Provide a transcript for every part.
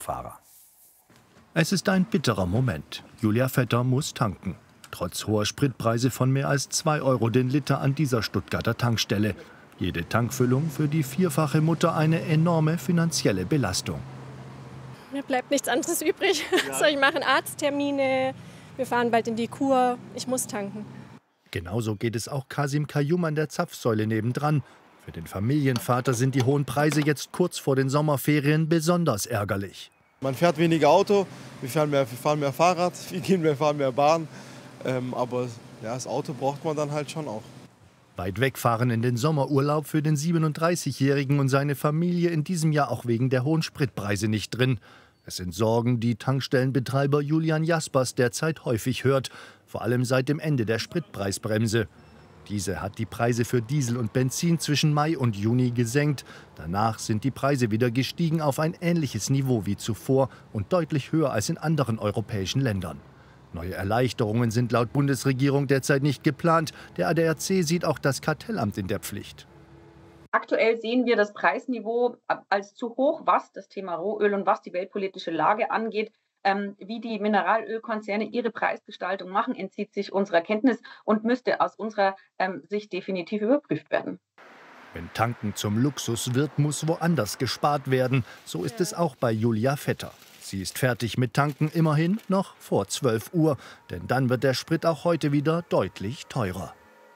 Fahrer. Es ist ein bitterer Moment. Julia Vetter muss tanken. Trotz hoher Spritpreise von mehr als 2 € den Liter an dieser Stuttgarter Tankstelle. Jede Tankfüllung für die vierfache Mutter eine enorme finanzielle Belastung. Mir bleibt nichts anderes übrig. Was soll ich machen? Arzttermine, wir fahren bald in die Kur. Ich muss tanken. Genauso geht es auch Kasim Kayyum an der Zapfsäule nebendran. Für den Familienvater sind die hohen Preise jetzt kurz vor den Sommerferien besonders ärgerlich. Man fährt weniger Auto, wir fahren mehr Fahrrad, wir fahren mehr Bahn. Aber ja, das Auto braucht man dann halt schon auch. Weit wegfahren in den Sommerurlaub für den 37-Jährigen und seine Familie in diesem Jahr auch wegen der hohen Spritpreise nicht drin. Es sind Sorgen, die Tankstellenbetreiber Julian Jaspers derzeit häufig hört, vor allem seit dem Ende der Spritpreisbremse. Diese hat die Preise für Diesel und Benzin zwischen Mai und Juni gesenkt. Danach sind die Preise wieder gestiegen auf ein ähnliches Niveau wie zuvor und deutlich höher als in anderen europäischen Ländern. Neue Erleichterungen sind laut Bundesregierung derzeit nicht geplant. Der ADAC sieht auch das Kartellamt in der Pflicht. Aktuell sehen wir das Preisniveau als zu hoch, was das Thema Rohöl und was die weltpolitische Lage angeht. Wie die Mineralölkonzerne ihre Preisgestaltung machen, entzieht sich unserer Kenntnis und müsste aus unserer Sicht definitiv überprüft werden. Wenn Tanken zum Luxus wird, muss woanders gespart werden. So ist es auch bei Julia Vetter. Sie ist fertig mit Tanken, immerhin noch vor 12 Uhr. Denn dann wird der Sprit auch heute wieder deutlich teurer.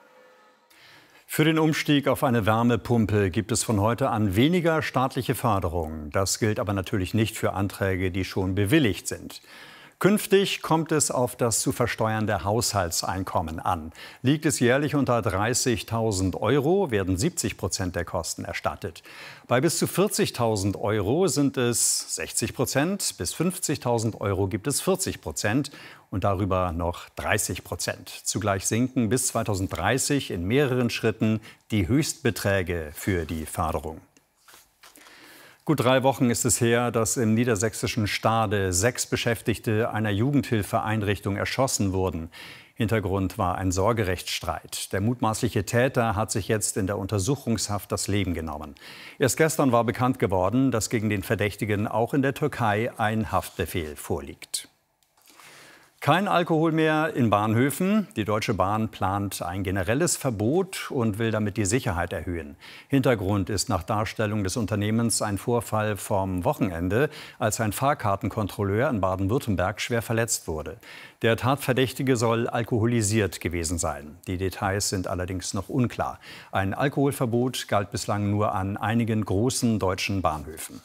Für den Umstieg auf eine Wärmepumpe gibt es von heute an weniger staatliche Förderung. Das gilt aber natürlich nicht für Anträge, die schon bewilligt sind. Künftig kommt es auf das zu versteuernde Haushaltseinkommen an. Liegt es jährlich unter 30.000 €, werden 70% der Kosten erstattet. Bei bis zu 40.000 € sind es 60%, bis 50.000 € gibt es 40% und darüber noch 30%. Zugleich sinken bis 2030 in mehreren Schritten die Höchstbeträge für die Förderung. Gut 3 Wochen ist es her, dass im niedersächsischen Stade 6 Beschäftigte einer Jugendhilfeeinrichtung erschossen wurden. Hintergrund war ein Sorgerechtsstreit. Der mutmaßliche Täter hat sich jetzt in der Untersuchungshaft das Leben genommen. Erst gestern war bekannt geworden, dass gegen den Verdächtigen auch in der Türkei ein Haftbefehl vorliegt. Kein Alkohol mehr in Bahnhöfen. Die Deutsche Bahn plant ein generelles Verbot und will damit die Sicherheit erhöhen. Hintergrund ist nach Darstellung des Unternehmens ein Vorfall vom Wochenende, als ein Fahrkartenkontrolleur in Baden-Württemberg schwer verletzt wurde. Der Tatverdächtige soll alkoholisiert gewesen sein. Die Details sind allerdings noch unklar. Ein Alkoholverbot galt bislang nur an einigen großen deutschen Bahnhöfen.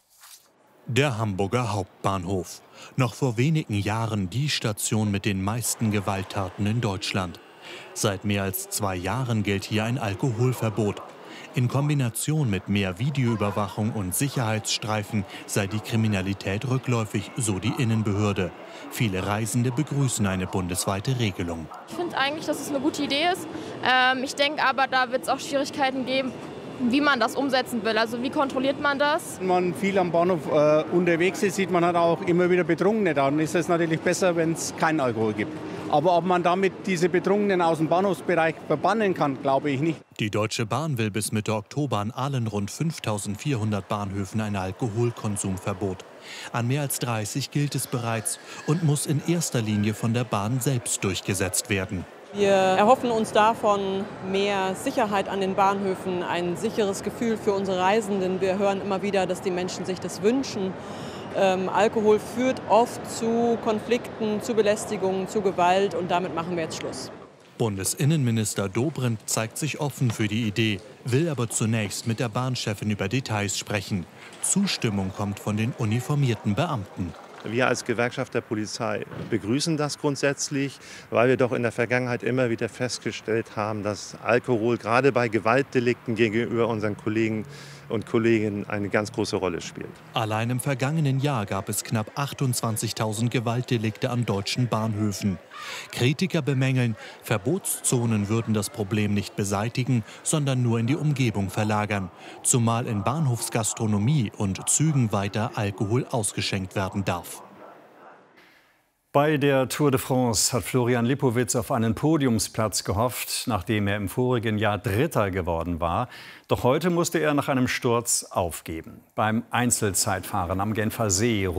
Der Hamburger Hauptbahnhof. Noch vor wenigen Jahren die Station mit den meisten Gewalttaten in Deutschland. Seit mehr als 2 Jahren gilt hier ein Alkoholverbot. In Kombination mit mehr Videoüberwachung und Sicherheitsstreifen sei die Kriminalität rückläufig, so die Innenbehörde. Viele Reisende begrüßen eine bundesweite Regelung. Ich finde eigentlich, dass es eine gute Idee ist. Ich denke aber, da wird es auch Schwierigkeiten geben, wie man das umsetzen will. Also wie kontrolliert man das? Wenn man viel am Bahnhof unterwegs ist, sieht man halt auch immer wieder Betrunkene. Dann ist es natürlich besser, wenn es keinen Alkohol gibt. Aber ob man damit diese Betrunkenen aus dem Bahnhofsbereich verbannen kann, glaube ich nicht. Die Deutsche Bahn will bis Mitte Oktober an allen rund 5.400 Bahnhöfen ein Alkoholkonsumverbot. An mehr als 30 gilt es bereits und muss in erster Linie von der Bahn selbst durchgesetzt werden. Wir erhoffen uns davon mehr Sicherheit an den Bahnhöfen, ein sicheres Gefühl für unsere Reisenden. Wir hören immer wieder, dass die Menschen sich das wünschen. Alkohol führt oft zu Konflikten, zu Belästigungen, zu Gewalt und damit machen wir jetzt Schluss. Bundesinnenminister Dobrindt zeigt sich offen für die Idee, will aber zunächst mit der Bahnchefin über Details sprechen. Zustimmung kommt von den uniformierten Beamten. Wir als Gewerkschaft der Polizei begrüßen das grundsätzlich, weil wir doch in der Vergangenheit immer wieder festgestellt haben, dass Alkohol gerade bei Gewaltdelikten gegenüber unseren Kollegen und Kolleginnen eine ganz große Rolle spielt. Allein im vergangenen Jahr gab es knapp 28.000 Gewaltdelikte an deutschen Bahnhöfen. Kritiker bemängeln, Verbotszonen würden das Problem nicht beseitigen, sondern nur in die Umgebung verlagern. Zumal in Bahnhofsgastronomie und Zügen weiter Alkohol ausgeschenkt werden darf. Bei der Tour de France hat Florian Lipowitz auf einen Podiumsplatz gehofft, nachdem er im vorigen Jahr Dritter geworden war. Doch heute musste er nach einem Sturz aufgeben. Beim Einzelzeitfahren am Genfer See